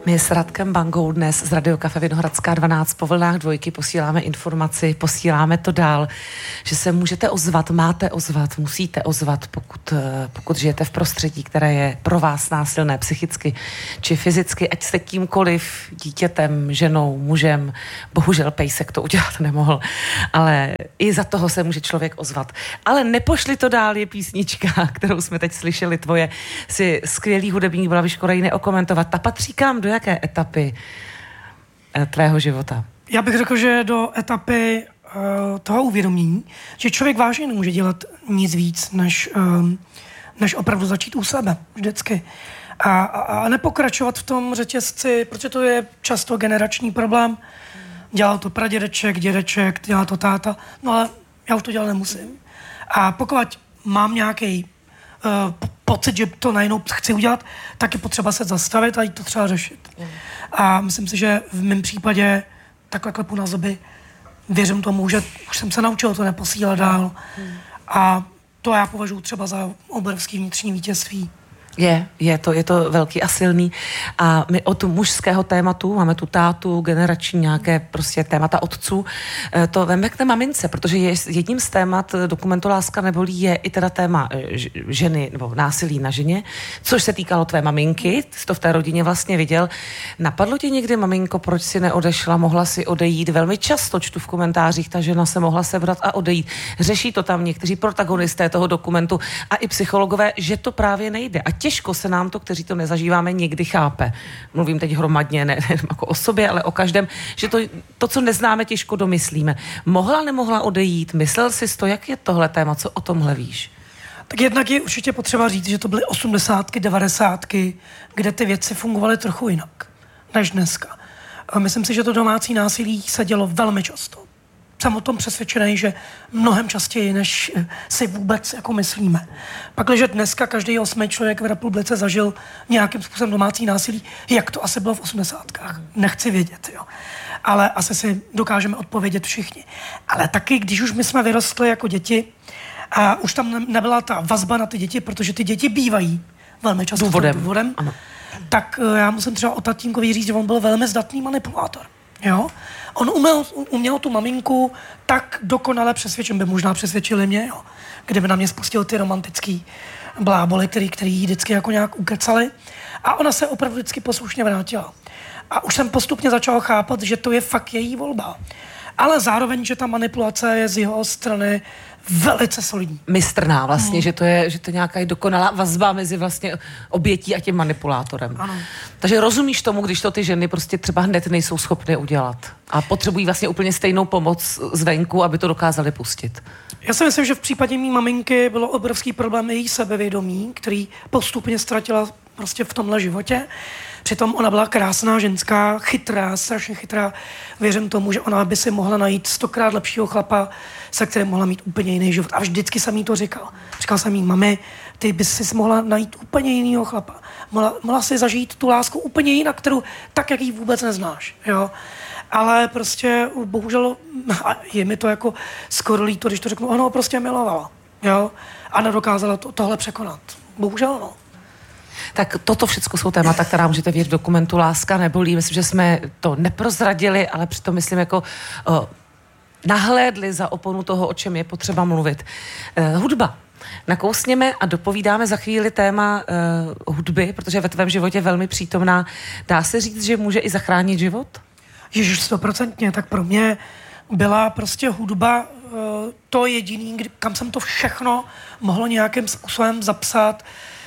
My s Radkem Bangou dnes z Radio Kafe Vinohradská 12 po vlnách dvojky posíláme informaci, posíláme to dál, že se můžete ozvat, máte ozvat, musíte ozvat, pokud žijete v prostředí, které je pro vás násilné psychicky či fyzicky, ať jste kýmkoliv, dítětem, ženou, mužem. Bohužel pejsek to udělat nemohl, ale i za toho se může člověk ozvat. Ale nepošli to dál, je písnička, kterou jsme teď slyšeli, tvoje, si skvělý hudebník, byla vyškoda ji neokomentovat. Ta patří kam, do jaké etapy tvého života? Já bych řekl, že do etapy toho uvědomění, že člověk vážně nemůže dělat nic víc, než opravdu začít u sebe vždycky. A nepokračovat v tom řetězci, protože to je často generační problém. Dělal to pradědeček, dědeček, dělá to táta, no ale já už to dělat nemusím. A pokud mám nějaký pocit, že to najednou chci udělat, tak je potřeba se zastavit a jít to třeba řešit. A myslím si, že v mém případě takhle klepu na zuby, věřím tomu, že už jsem se naučil to neposílat dál. A to já považuji třeba za obrovský vnitřní vítězství. Je to velký a silný. A my od mužského tématu, máme tu tátu, generační nějaké prostě témata otců, to veme k té mamince, protože jedním z témat dokumentu Láska nebolí je i teda téma ženy, nebo násilí na ženě, což se týkalo tvé maminky, jsi to v té rodině vlastně viděl. Napadlo tě někdy, maminko, proč si neodešla, mohla si odejít? Velmi často čtu v komentářích, ta žena se mohla sebrat a odejít. Řeší to tam někteří protagonisté toho dokumentu a i psychologové, že to právě nejde. A těžko se nám to, kteří to nezažíváme, někdy chápe. Mluvím teď hromadně, ne jako o sobě, ale o každém, že to, co neznáme, těžko domyslíme. Mohla, nemohla odejít? Myslel jsi to, jak je tohle téma, co o tomhle víš? Tak jednak je určitě potřeba říct, že to byly 80, 90, kde ty věci fungovaly trochu jinak než dneska. A myslím si, že to domácí násilí se dělo velmi často. Jsem o tom přesvědčený, že mnohem častěji, než si vůbec jako myslíme. Pakliže dneska každý 8. člověk v republice zažil nějakým způsobem domácí násilí, jak to asi bylo v 80. Nechci vědět, jo. Ale asi si dokážeme odpovědět všichni. Ale taky, když už my jsme vyrostli jako děti a už tam nebyla ta vazba na ty děti, protože ty děti bývají velmi často důvodem, tak já musím třeba o tatínkovi říct, že on byl velmi zdatný manipulátor. Jo? On uměl tu maminku tak dokonale přesvědčit, by možná přesvědčili mě, jo? Kdyby na mě spustil ty romantický bláboly, který jí vždycky jako nějak ukecali. A ona se opravdu vždycky poslušně vrátila. A už jsem postupně začal chápat, že to je fakt její volba. Ale zároveň, že ta manipulace je z jeho strany velice solidní. Mistrná vlastně, že to je nějaká dokonalá vazba mezi vlastně obětí a tím manipulátorem. Ano. Takže rozumíš tomu, když to ty ženy prostě třeba hned nejsou schopny udělat a potřebují vlastně úplně stejnou pomoc zvenku, aby to dokázali pustit. Já si myslím, že v případě mý maminky bylo obrovský problém její sebevědomí, který postupně ztratila prostě v tomhle životě. Přitom ona byla krásná ženská, chytrá, strašně chytrá. Věřím tomu, že ona by si mohla najít 100krát lepšího chlapa, se kterým mohla mít úplně jiný život. A vždycky jsem jí to říkal. Říkal jsem jí, mami, ty bys si mohla najít úplně jinýho chlapa. Mohla si zažít tu lásku úplně jinak, kterou tak, jak ji vůbec neznáš. Jo? Ale prostě bohužel, a je mi to jako skoro líto, když to řeknu, ona ho prostě milovala. Jo? A nedokázala tohle překonat. Bohužel, no. Tak toto všechno jsou témata, která můžete vidět v dokumentu Láska nebolí. Myslím, že jsme to neprozradili, ale přitom myslím jako nahlédli za oponu toho, o čem je potřeba mluvit. Hudba. Nakousněme a dopovídáme za chvíli téma hudby, protože ve tvém životě je velmi přítomná. Dá se říct, že může i zachránit život? Ježiš, 100%. Tak pro mě byla prostě hudba to jediný, kam jsem to všechno mohlo nějakým způsobem zapsat,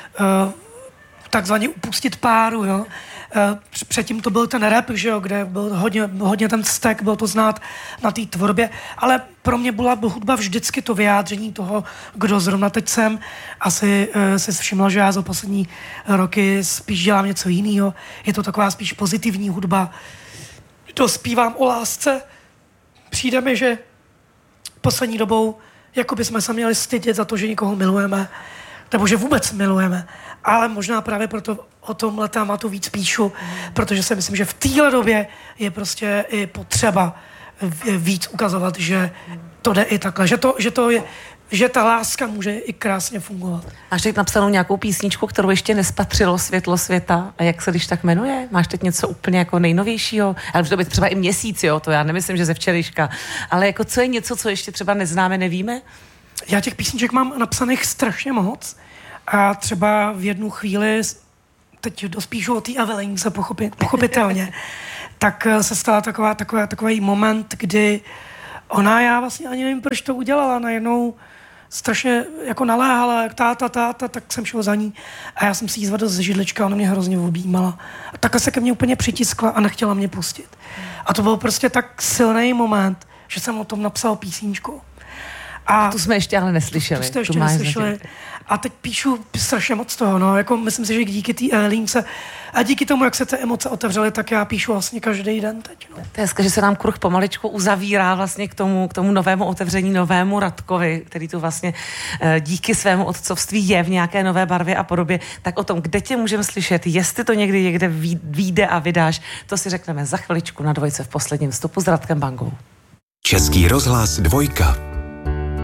takzvaně upustit páru, jo. Předtím to byl ten rap, že jo, kde byl hodně ten vztek, bylo to znát na té tvorbě, ale pro mě byla hudba vždycky to vyjádření toho, kdo zrovna teď jsem. Asi si všimla, že já za poslední roky spíš dělám něco jiného. Je to taková spíš pozitivní hudba. Dospívám o lásce. Přijde mi, že poslední dobou jako bychom se měli stydět za to, že někoho milujeme, nebo že vůbec milujeme. Ale možná právě proto o tomhle tématu víc píšu, protože si myslím, že v téhle době je prostě i potřeba víc ukazovat, že to jde i takhle, že to je že ta láska může i krásně fungovat. Máš teď napsanou nějakou písničku, kterou ještě nespatřilo světlo světa? A jak se když tak jmenuje? Máš teď něco úplně jako nejnovějšího? Ale už to být třeba i měsíc, jo? To já nemyslím, že ze včerejška. Ale jako co je něco, co ještě třeba neznáme, nevíme? Já těch písniček mám napsaných strašně moc. A třeba v jednu chvíli, teď dospíšu o té Avelince pochopitelně, tak se stala takový moment, kdy já vlastně ani nevím, proč to udělala, najednou strašně jako naléhala, jak táta, tak jsem šel za ní a já jsem si jí zvedl ze židlička a ona mě hrozně objímala. A takhle se ke mně úplně přitiskla a nechtěla mě pustit. A to byl prostě tak silný moment, že jsem o tom napsal písničku. A tu jsme ještě ale neslyšeli. Tu jste ještě neslyšeli. A teď píšu strašně moc toho, no, jako myslím si, že díky té Evelínce a díky tomu, jak se ty emoce otevřely, tak já píšu vlastně každý den teď, no. To je hezké, že se nám kruh pomaličku uzavírá vlastně k tomu novému otevření, novému Radkovi, který tu vlastně díky svému otcovství je v nějaké nové barvě a podobě. Tak o tom, kde tě můžeme slyšet, jestli to někde vyjde a vydáš, to si řekneme za chviličku na Dvojce v posledním vstupu s Radkem Bangou. Český rozhlas 2.